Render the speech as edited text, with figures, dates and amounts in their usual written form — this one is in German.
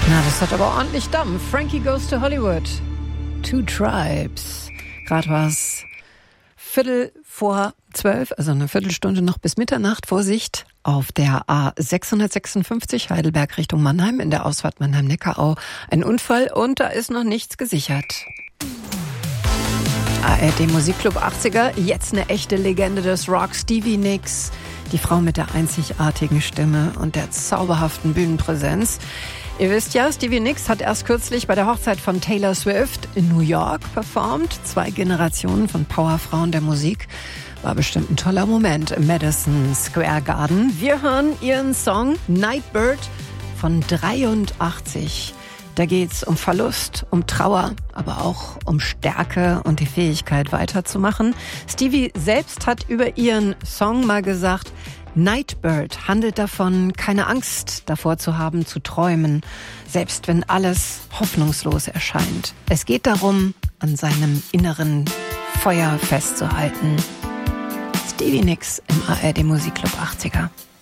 Na, das hat aber ordentlich Dampf. Frankie Goes to Hollywood. Two Tribes. Gerade war es 11:45, also eine Viertelstunde noch bis Mitternacht. Vorsicht auf der A656 Heidelberg Richtung Mannheim in der Ausfahrt Mannheim-Neckarau. Ein Unfall und da ist noch nichts gesichert. ARD Musikclub 80er, jetzt eine echte Legende des Rock, Stevie Nicks. Die Frau mit der einzigartigen Stimme und der zauberhaften Bühnenpräsenz. Ihr wisst ja, Stevie Nicks hat erst kürzlich bei der Hochzeit von Taylor Swift in New York performt. 2 Generationen von Powerfrauen der Musik. War bestimmt ein toller Moment im Madison Square Garden. Wir hören ihren Song Nightbird von 83. Da geht's um Verlust, um Trauer, aber auch um Stärke und die Fähigkeit weiterzumachen. Stevie selbst hat über ihren Song mal gesagt, Nightbird handelt davon, keine Angst davor zu haben, zu träumen, selbst wenn alles hoffnungslos erscheint. Es geht darum, an seinem inneren Feuer festzuhalten. Stevie Nicks im ARD Musikclub 80er.